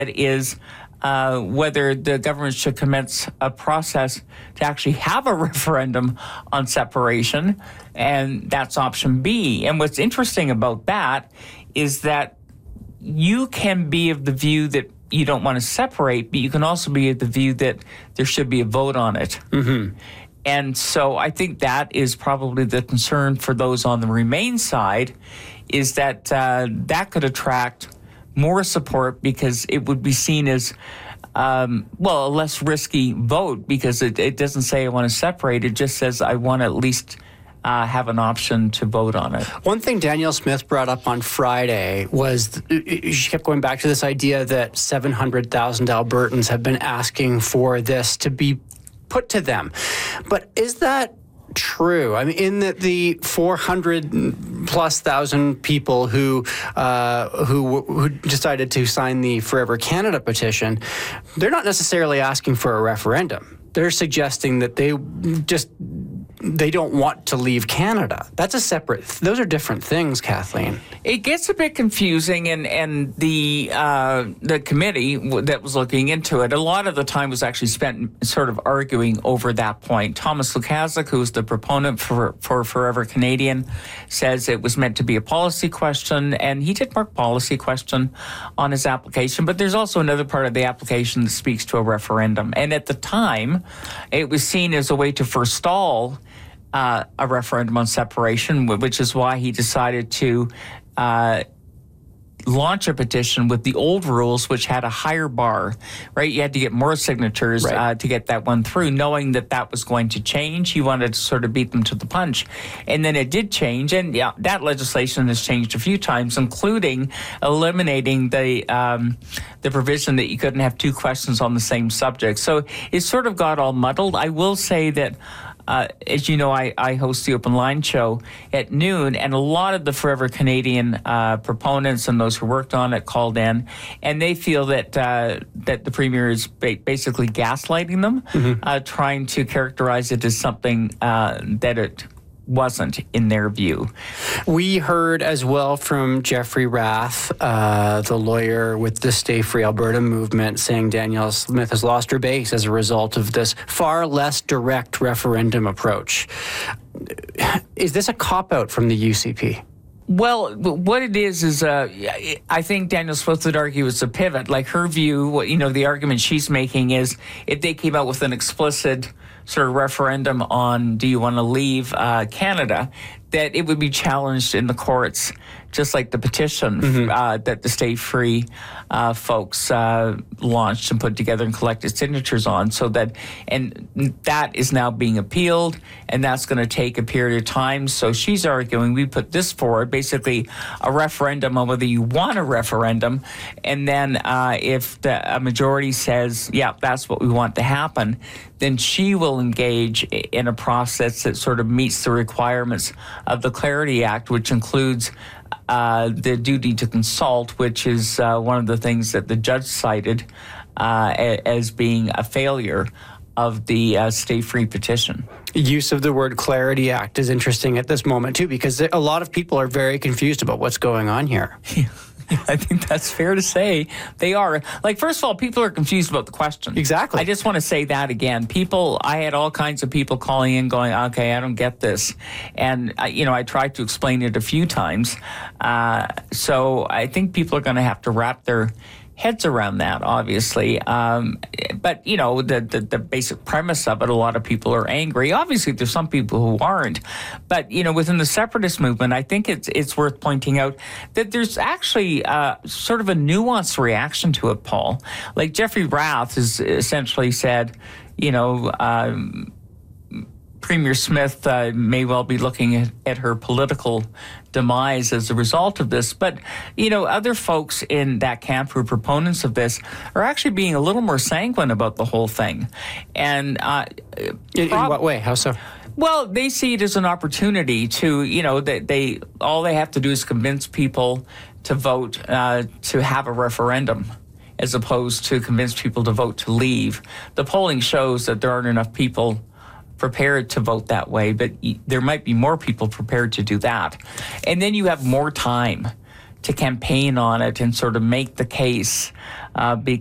is whether the government should commence a process to actually have a referendum on separation, and that's option B. And what's interesting about that is that you can be of the view that you don't want to separate, but you can also be of the view that there should be a vote on it. Mm-hmm. And so I think that is probably the concern for those on the Remain side, is that that could attract more support because it would be seen as, a less risky vote, because it doesn't say I want to separate. It just says I want to at least have an option to vote on it. One thing Danielle Smith brought up on Friday was she kept going back to this idea that 700,000 Albertans have been asking for this to be put to them. But is that true? I mean, in the 400,000+ people who decided to sign the Forever Canada petition, they're not necessarily asking for a referendum. They're suggesting that they don't want to leave Canada. That's those are different things, Kathleen. It gets a bit confusing, and the committee that was looking into it, a lot of the time was actually spent sort of arguing over that point. Thomas Lukaszuk, who's the proponent for Forever Canadian, says it was meant to be a policy question, and he did mark policy question on his application, but there's also another part of the application that speaks to a referendum. And at the time, it was seen as a way to forestall a referendum on separation, which is why he decided to launch a petition with the old rules, which had a higher bar, right? You had to get more signatures to get that one through, knowing that was going to change. He wanted to sort of beat them to the punch. And then it did change, and that legislation has changed a few times, including eliminating the provision that you couldn't have two questions on the same subject. So it sort of got all muddled. I will say that as you know, I host the Open Line show at noon, and a lot of the Forever Canadian proponents and those who worked on it called in, and they feel that the Premier is basically gaslighting them, trying to characterize it as something that it wasn't in their view. We heard as well from Jeffrey Rath, the lawyer with the Stay Free Alberta movement, saying Danielle Smith has lost her base as a result of this far less direct referendum approach. Is this a cop-out from the UCP? Well, what it is I think Danielle Smith would argue it's a pivot. Like her view, the argument she's making is if they came out with an explicit sort of referendum on do you want to leave Canada, that it would be challenged in the courts, just like the petition that the Stay Free folks launched and put together and collected signatures on. And that is now being appealed, and that's going to take a period of time. So she's arguing we put this forward, basically a referendum on whether you want a referendum, and then if a majority says, yeah, that's what we want to happen, then she will engage in a process that sort of meets the requirements of the Clarity Act, which includes the duty to consult, which is one of the things that the judge cited as being a failure of the Stay Free petition. Use of the word Clarity Act is interesting at this moment, too, because a lot of people are very confused about what's going on here. I think that's fair to say. They are. Like, first of all, people are confused about the question. Exactly. I just want to say that again. I had all kinds of people calling in going, okay, I don't get this. And, I tried to explain it a few times. So I think people are going to have to wrap their heads around that, obviously. But, the basic premise of it, a lot of people are angry. Obviously, there's some people who aren't. But, within the separatist movement, I think it's worth pointing out that there's actually sort of a nuanced reaction to it, Paul. Like Jeffrey Rath has essentially said, Premier Smith may well be looking at her political demise as a result of this. But, other folks in that camp who are proponents of this are actually being a little more sanguine about the whole thing. And in what way? How so? Well, they see it as an opportunity to, all they have to do is convince people to vote to have a referendum, as opposed to convince people to vote to leave. The polling shows that there aren't enough people prepared to vote that way, but there might be more people prepared to do that. And then you have more time to campaign on it and sort of make the case